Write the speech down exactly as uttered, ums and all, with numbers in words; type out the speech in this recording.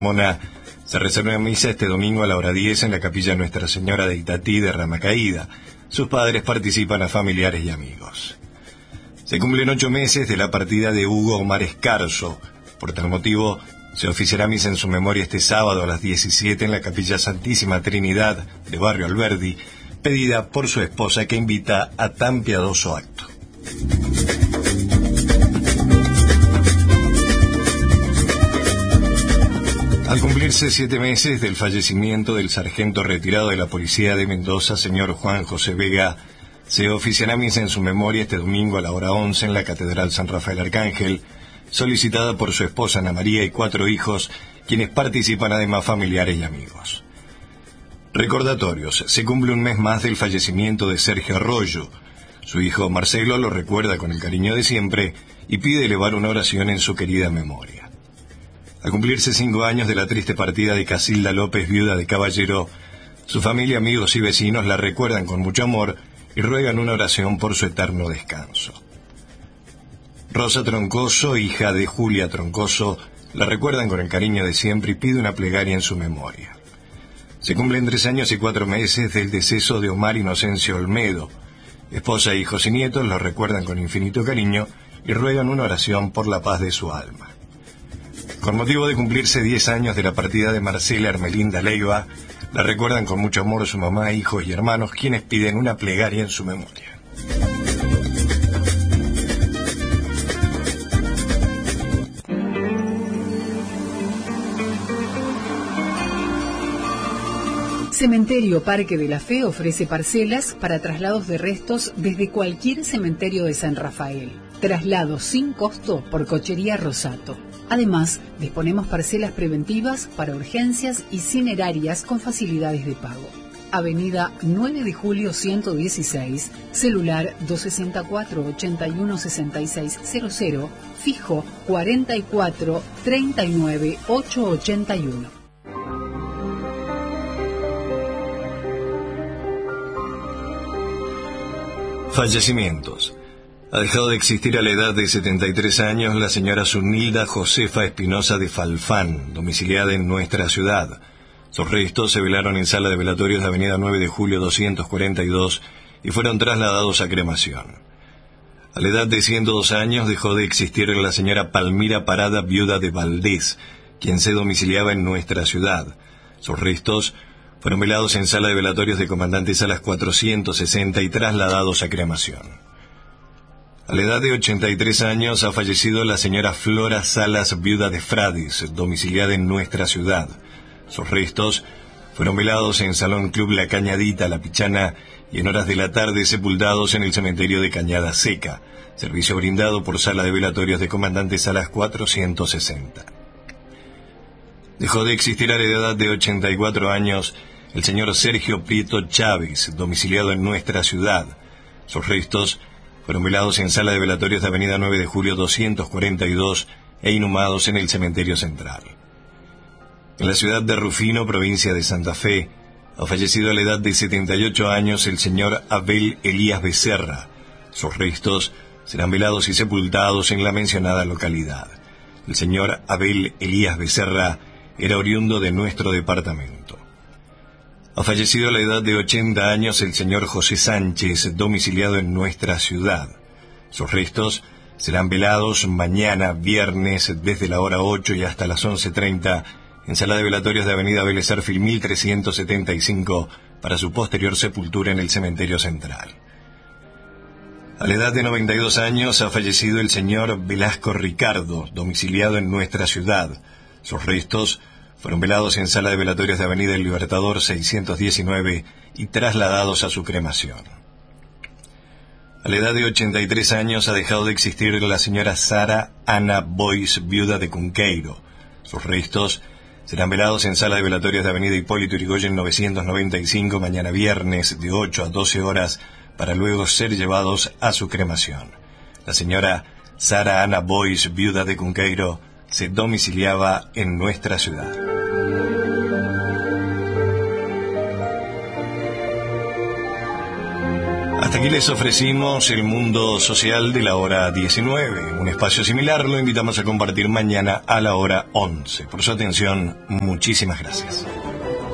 Mona se reserva misa este domingo a la hora diez en la capilla Nuestra Señora de Itatí de Ramacaída. Sus padres participan a familiares y amigos. Se cumplen ocho meses de la partida de Hugo Omar Escarzo. Por tal motivo, se oficiará misa en su memoria este sábado a las diecisiete en la capilla Santísima Trinidad de Barrio Alberdi, pedida por su esposa que invita a tan piadoso acto. Al cumplirse siete meses del fallecimiento del sargento retirado de la Policía de Mendoza, señor Juan José Vega, se oficiará misa en su memoria este domingo a la hora once en la Catedral San Rafael Arcángel, solicitada por su esposa Ana María y cuatro hijos, quienes participan además familiares y amigos. Recordatorios. Se cumple un mes más del fallecimiento de Sergio Arroyo. Su hijo Marcelo lo recuerda con el cariño de siempre y pide elevar una oración en su querida memoria. Al cumplirse cinco años de la triste partida de Casilda López, viuda de Caballero, su familia, amigos y vecinos la recuerdan con mucho amor y ruegan una oración por su eterno descanso. Rosa Troncoso, hija de Julia Troncoso, la recuerdan con el cariño de siempre y pide una plegaria en su memoria. Se cumplen tres años y cuatro meses del deceso de Omar Inocencio Olmedo. Esposa, hijos y nietos la recuerdan con infinito cariño y ruegan una oración por la paz de su alma. Con motivo de cumplirse diez años de la partida de Marcela Hermelinda Leiva, la recuerdan con mucho amor su mamá, hijos y hermanos, quienes piden una plegaria en su memoria. Cementerio Parque de la Fe ofrece parcelas para traslados de restos desde cualquier cementerio de San Rafael. Traslados sin costo por Cochería Rosato. Además, disponemos parcelas preventivas para urgencias y cinerarias con facilidades de pago. Avenida nueve de julio ciento dieciséis, celular dos seis cuatro, ocho uno seis seis cero cero, fijo cuarenta y cuatro, treinta y nueve, ochocientos ochenta y uno. Fallecimientos. Ha dejado de existir a la edad de setenta y tres años la señora Zunilda Josefa Espinosa de Falfán, domiciliada en nuestra ciudad. Sus restos se velaron en sala de velatorios de avenida nueve de julio doscientos cuarenta y dos y fueron trasladados a cremación. A la edad de ciento dos años dejó de existir la señora Palmira Parada, viuda de Valdés, quien se domiciliaba en nuestra ciudad. Sus restos fueron velados en sala de velatorios de Comandante Salas cuatrocientos sesenta y trasladados a cremación. A la edad de ochenta y tres años ha fallecido la señora Flora Salas, viuda de Frades, domiciliada en nuestra ciudad. Sus restos fueron velados en Salón Club La Cañadita, La Pichana, y en horas de la tarde sepultados en el cementerio de Cañada Seca, servicio brindado por sala de velatorios de Comandante Salas cuatrocientos sesenta. Dejó de existir a la edad de ochenta y cuatro años el señor Sergio Prieto Chávez, domiciliado en nuestra ciudad. Sus restos fueron velados en sala de velatorios de avenida nueve de julio doscientos cuarenta y dos e inhumados en el cementerio central. En la ciudad de Rufino, provincia de Santa Fe, ha fallecido a la edad de setenta y ocho años el señor Abel Elías Becerra. Sus restos serán velados y sepultados en la mencionada localidad. El señor Abel Elías Becerra era oriundo de nuestro departamento. Ha fallecido a la edad de ochenta años el señor José Sánchez, domiciliado en nuestra ciudad. Sus restos serán velados mañana, viernes, desde la hora ocho y hasta las once treinta, en sala de velatorios de avenida Vélez Sarsfield mil trescientos setenta y cinco, para su posterior sepultura en el cementerio central. A la edad de noventa y dos años ha fallecido el señor Velasco Ricardo, domiciliado en nuestra ciudad. Sus restos fueron velados en sala de velatorios de avenida El Libertador seiscientos diecinueve y trasladados a su cremación. A la edad de ochenta y tres años ha dejado de existir la señora Sara Ana Bois, viuda de Cunqueiro. Sus restos serán velados en sala de velatorios de avenida Hipólito Yrigoyen novecientos noventa y cinco mañana viernes de ocho a doce horas para luego ser llevados a su cremación. La señora Sara Ana Bois, viuda de Cunqueiro, se domiciliaba en nuestra ciudad. Hasta aquí les ofrecimos el mundo social de la hora diecinueve. Un espacio similar lo invitamos a compartir mañana a la hora once. Por su atención, muchísimas gracias.